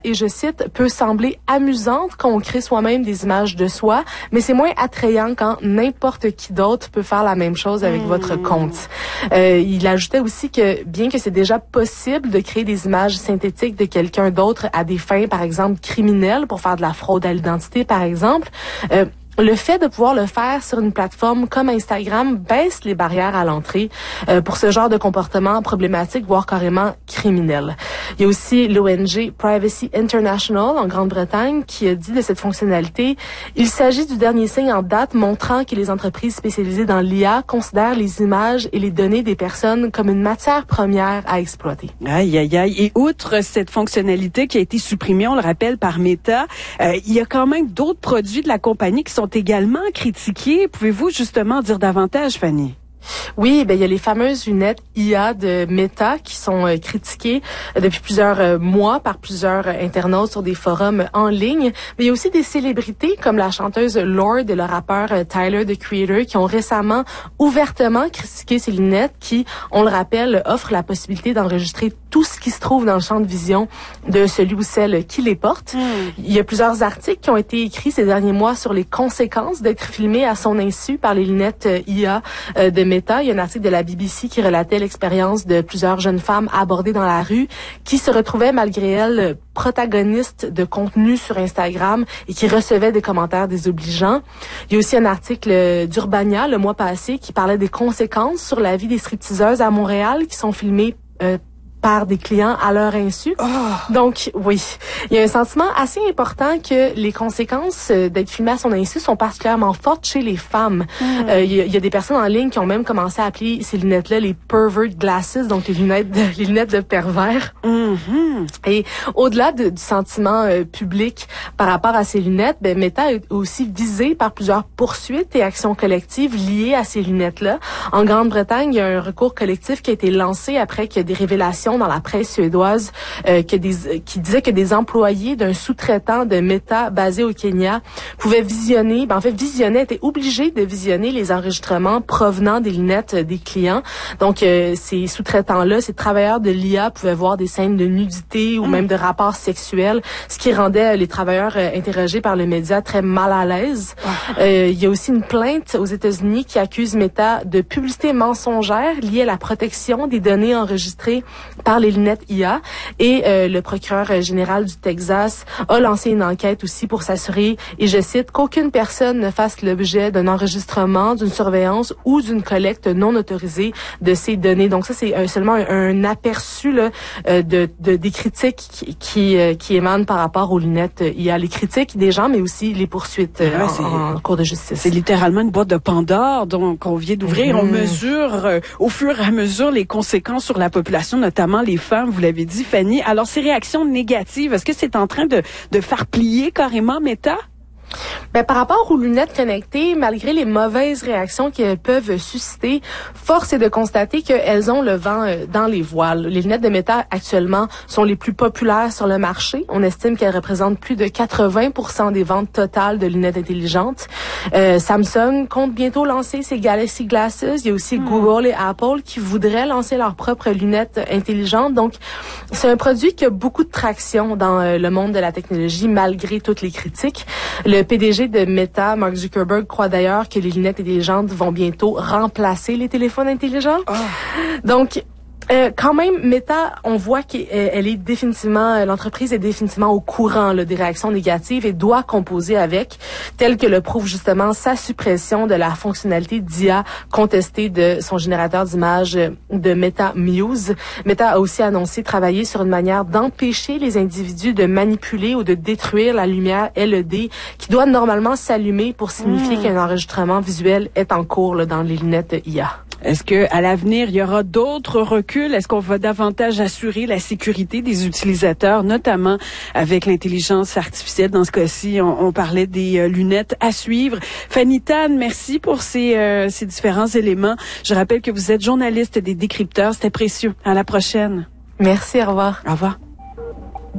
et je cite, peut sembler amusante quand on crée soi-même des images de soi, mais c'est moins attrayant quand n'importe qui d'autre peut faire la même chose avec votre compte. Il ajoutait aussi que bien que c'est déjà possible de créer des images synthétiques de quelqu'un d'autre à des fins, par exemple, criminelles, pour faire de la fraude à l'identité, par exemple, le fait de pouvoir le faire sur une plateforme comme Instagram baisse les barrières à l'entrée pour ce genre de comportement problématique, voire carrément criminel. Il y a aussi l'ONG Privacy International en Grande-Bretagne qui a dit de cette fonctionnalité, il s'agit du dernier signe en date montrant que les entreprises spécialisées dans l'IA considèrent les images et les données des personnes comme une matière première à exploiter. Aïe, aïe, aïe. Et outre cette fonctionnalité qui a été supprimée, on le rappelle, par Meta, il y a quand même d'autres produits de la compagnie qui sont également critiqués. Pouvez-vous justement dire davantage, Fanny? Oui, il y a les fameuses lunettes IA de Meta qui sont critiquées depuis plusieurs mois par plusieurs internautes sur des forums en ligne. Mais il y a aussi des célébrités comme la chanteuse Lorde et le rappeur Tyler, the Creator, qui ont récemment ouvertement critiqué ces lunettes qui, on le rappelle, offrent la possibilité d'enregistrer tout ce qui se trouve dans le champ de vision de celui ou celle qui les porte. Il y a plusieurs articles qui ont été écrits ces derniers mois sur les conséquences d'être filmé à son insu par les lunettes IA de Meta. Il y a un article de la BBC qui relatait l'expérience de plusieurs jeunes femmes abordées dans la rue qui se retrouvaient malgré elles protagonistes de contenu sur Instagram et qui recevaient des commentaires désobligeants. Il y a aussi un article d'Urbania le mois passé qui parlait des conséquences sur la vie des stripteaseuses à Montréal qui sont filmées par des clients à leur insu. Donc, oui, il y a un sentiment assez important que les conséquences d'être filmé à son insu sont particulièrement fortes chez les femmes. Il y a des personnes en ligne qui ont même commencé à appeler ces lunettes-là les pervert glasses, donc les lunettes de pervers. Et au-delà du sentiment public par rapport à ces lunettes, Meta est aussi visée par plusieurs poursuites et actions collectives liées à ces lunettes-là. En Grande-Bretagne, il y a un recours collectif qui a été lancé après qu'il y a des révélations dans la presse suédoise qui disait que des employés d'un sous-traitant de Meta basé au Kenya pouvaient visionner, étaient obligés de visionner les enregistrements provenant des lunettes des clients. Donc, ces sous-traitants-là, ces travailleurs de l'IA pouvaient voir des scènes de nudité ou même de rapports sexuels, ce qui rendait les travailleurs interrogés par le média très mal à l'aise. Il y a aussi une plainte aux États-Unis qui accuse Meta de publicité mensongère liée à la protection des données enregistrées par les lunettes IA et le procureur général du Texas a lancé une enquête aussi pour s'assurer, et je cite, qu'aucune personne ne fasse l'objet d'un enregistrement, d'une surveillance ou d'une collecte non autorisée de ces données. Donc ça, c'est seulement un aperçu là, des critiques qui émanent par rapport aux lunettes IA. Les critiques des gens, mais aussi les poursuites en cours de justice. C'est littéralement une boîte de Pandore donc on vient d'ouvrir. On mesure au fur et à mesure les conséquences sur la population, notamment les femmes, vous l'avez dit, Fanny. Alors, ces réactions négatives, est-ce que c'est en train de faire plier carrément Meta? Par rapport aux lunettes connectées, malgré les mauvaises réactions qu'elles peuvent susciter, force est de constater qu'elles ont le vent dans les voiles. Les lunettes de Meta actuellement sont les plus populaires sur le marché. On estime qu'elles représentent plus de 80% des ventes totales de lunettes intelligentes. Samsung compte bientôt lancer ses Galaxy Glasses. Il y a aussi Google et Apple qui voudraient lancer leurs propres lunettes intelligentes. Donc, c'est un produit qui a beaucoup de traction dans le monde de la technologie, malgré toutes les critiques. Le PDG de Meta, Mark Zuckerberg, croit d'ailleurs que les lunettes intelligentes vont bientôt remplacer les téléphones intelligents. Donc, quand même, Meta, on voit qu'elle est définitivement, l'entreprise est définitivement au courant là, des réactions négatives et doit composer avec, tel que le prouve justement sa suppression de la fonctionnalité d'IA contestée de son générateur d'images de Meta Muse. Meta a aussi annoncé travailler sur une manière d'empêcher les individus de manipuler ou de détruire la lumière LED qui doit normalement s'allumer pour signifier qu'un enregistrement visuel est en cours là, dans les lunettes IA. Est-ce que à l'avenir, il y aura d'autres reculs? Est-ce qu'on va davantage assurer la sécurité des utilisateurs, notamment avec l'intelligence artificielle? Dans ce cas-ci, on parlait des lunettes à suivre. Fanny Tan, merci pour ces différents éléments. Je rappelle que vous êtes journaliste des décrypteurs. C'était précieux. À la prochaine. Merci, au revoir. Au revoir.